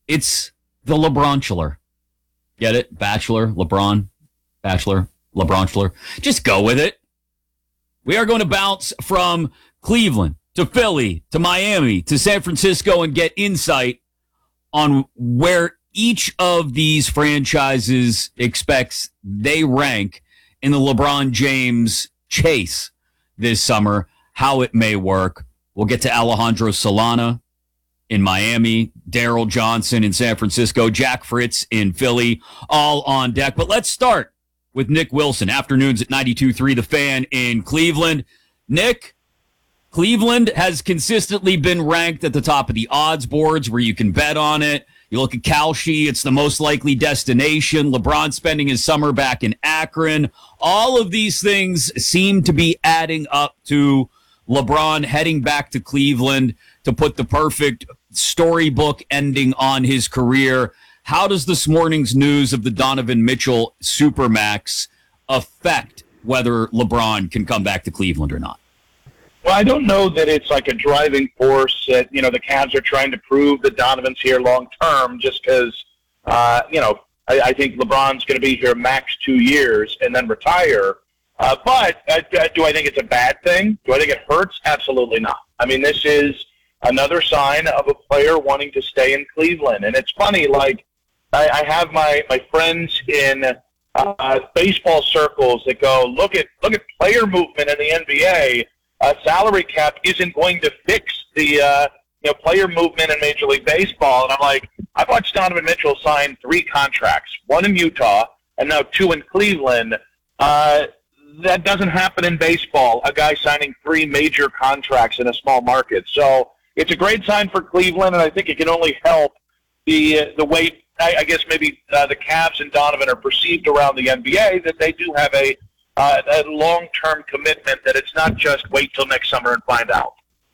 It's the LeBronchular. Get it? Bachelor, LeBron, Bachelor, LeBronchular. Just go with it. We are going to bounce from Cleveland to Philly to Miami to San Francisco and get insight on where each of these franchises expects they rank in the LeBron James chase this summer, how it may work. We'll get to Alejandro Solana in Miami, Daryl Johnson in San Francisco, Jack Fritz in Philly, all on deck. But let's start with Nick Wilson, afternoons at 92.3 The Fan in Cleveland. Nick, Cleveland has consistently been ranked at the top of the odds boards where you can bet on it. You look at Kalshi, it's the most likely destination. LeBron spending his summer back in Akron. All of these things seem to be adding up to LeBron heading back to Cleveland to put the perfect storybook ending on his career. How does this morning's news of the Donovan Mitchell Supermax affect whether LeBron can come back to Cleveland or not? Well, I don't know that it's like a driving force that, the Cavs are trying to prove that Donovan's here long term just because, I think LeBron's going to be here max 2 years and then retire. But do I think it's a bad thing? Do I think it hurts? Absolutely not. I mean, this is another sign of a player wanting to stay in Cleveland. And it's funny, like, I have my friends in baseball circles that go, look at player movement in the NBA. Salary cap isn't going to fix the player movement in Major League Baseball. And I'm like, I've watched Donovan Mitchell sign 3 contracts, 1 in Utah and now 2 in Cleveland. That doesn't happen in baseball, a guy signing 3 major contracts in a small market. So it's a great sign for Cleveland, and I think it can only help the way, I guess maybe the Cavs and Donovan are perceived around the NBA, that they do have a long-term commitment, that it's not just wait till next summer and find out.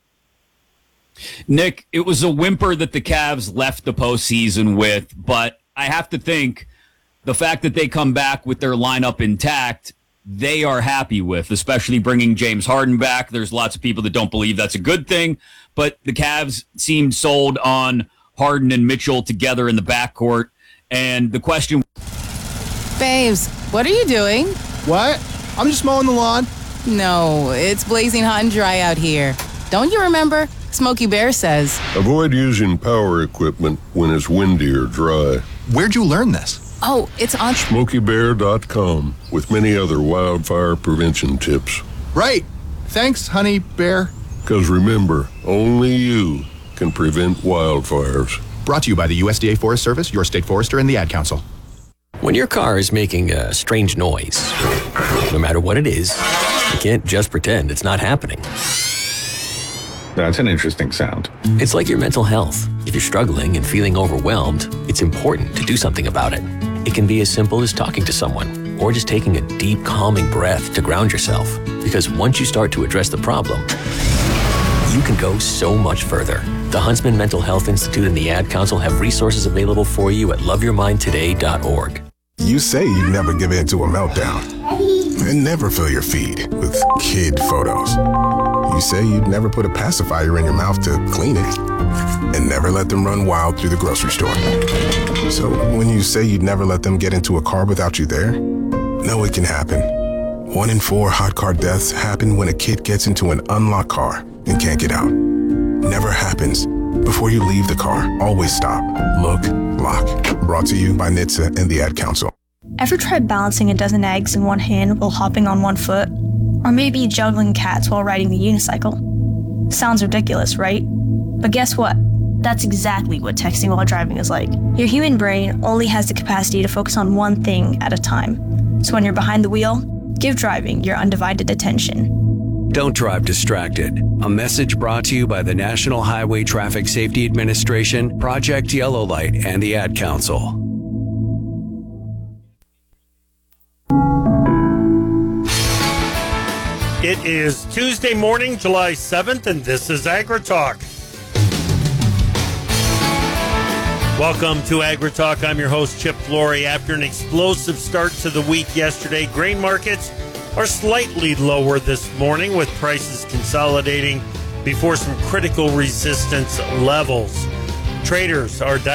Nick, it was a whimper that the Cavs left the postseason with, but I have to think the fact that they come back with their lineup intact, they are happy with, especially bringing James Harden back. There's lots of people that don't believe that's a good thing, but the Cavs seemed sold on Harden and Mitchell together in the backcourt. And the question... Babes, what are you doing? What? I'm just mowing the lawn. No, it's blazing hot and dry out here. Don't you remember? Smokey Bear says. Avoid using power equipment when it's windy or dry. Where'd you learn this? Oh, it's on SmokeyBear.com with many other wildfire prevention tips. Right. Thanks, honey bear. Because remember, only you can prevent wildfires. Brought to you by the USDA Forest Service, your state forester, and the Ad Council. When your car is making a strange noise, no matter what it is, you can't just pretend it's not happening. That's an interesting sound. It's like your mental health. If you're struggling and feeling overwhelmed, it's important to do something about it. It can be as simple as talking to someone or just taking a deep, calming breath to ground yourself. Because once you start to address the problem, you can go so much further. The Huntsman Mental Health Institute and the Ad Council have resources available for you at loveyourmindtoday.org. You say you'd never give in to a meltdown and never fill your feed with kid photos. You say you'd never put a pacifier in your mouth to clean it and never let them run wild through the grocery store. So when you say you'd never let them get into a car without you there, no, it can happen. 1 in 4 hot car deaths happen when a kid gets into an unlocked car and can't get out. Never happens. Before you leave the car, always stop, look, lock. Brought to you by NHTSA and the Ad Council. Ever tried balancing a dozen eggs in one hand while hopping on one foot? Or maybe juggling cats while riding the unicycle? Sounds ridiculous, right? But guess what? That's exactly what texting while driving is like. Your human brain only has the capacity to focus on one thing at a time. So when you're behind the wheel, give driving your undivided attention. Don't drive distracted. A message brought to you by the National Highway Traffic Safety Administration, Project Yellow Light, and the Ad Council. It is Tuesday morning, July 7th, and this is AgriTalk. Welcome to AgriTalk. I'm your host, Chip Flory. After an explosive start to the week yesterday, grain markets are slightly lower this morning, with prices consolidating before some critical resistance levels. Traders are